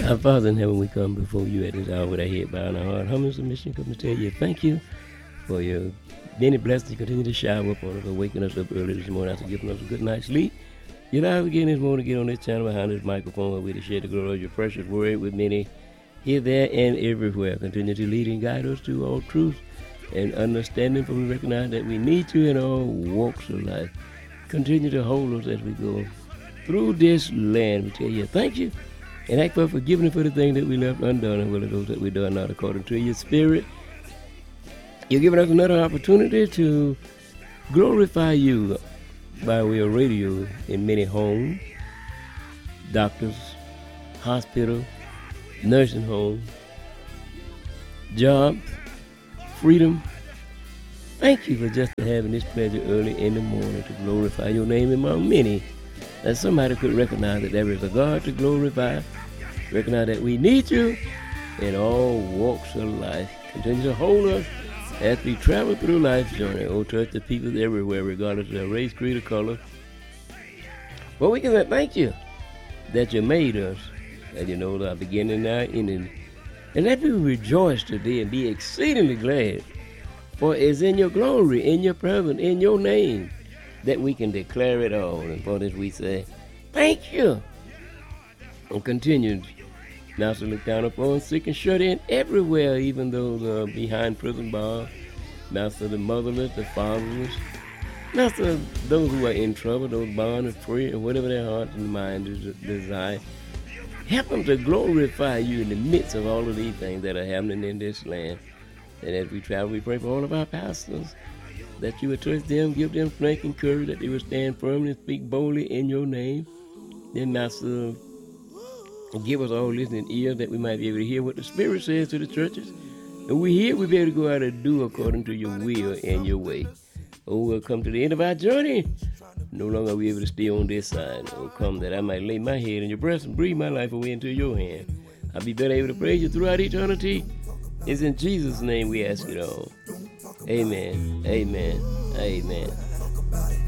Our Father in heaven, we come before you at this hour with our head bowed and our heart humble submission. Come to tell you thank you for your many blessings. You continue to shower upon us, for waking us up early this morning after giving us a good night's sleep. You allow us again this morning to get on this channel behind this microphone where we to share the glory of your precious word with many here, there, and everywhere. Continue to lead and guide us to all truth and understanding, for we recognize that we need you in all walks of life. Continue to hold us as we go through this land. We tell you thank you and ask for forgiveness for the things that we left undone and will of those that we done not according to your spirit. You're giving us another opportunity to glorify you by way of radio in many homes, doctors, hospitals, nursing homes, jobs, freedom. Thank you for just having this pleasure early in the morning to glorify your name among many. That somebody could recognize that there is a God to glorify, recognize that we need you in all walks of life. Continue to hold us as we travel through life's journey. Oh, touch the people everywhere, regardless of their race, creed, or color. Well, we can thank you that you made us, as you know, our beginning and our ending. And let people rejoice today and be exceedingly glad, for it's in your glory, in your presence, in your name, that we can declare it all. And for this we say, thank you. And continue now to look down upon sick and shut in everywhere, even those behind prison bars. Master, the motherless, the fatherless. Master, those who are in trouble, those bound and free, and whatever their heart and mind desire. Help them to glorify you in the midst of all of these things that are happening in this land. And as we travel, we pray for all of our pastors, that you would touch them, give them strength and courage, that they would stand firm and speak boldly in your name. Then, Master, give us all listening ears that we might be able to hear what the Spirit says to the churches. And we hear, we'll be able to go out and do according to your will and your way. Oh, we'll come to the end of our journey. No longer are we able to stay on this side. Oh, come that I might lay my head in your breast and breathe my life away into your hand. I'll be better able to praise you throughout eternity. It's in Jesus' name we ask it all. Amen. Amen. Amen.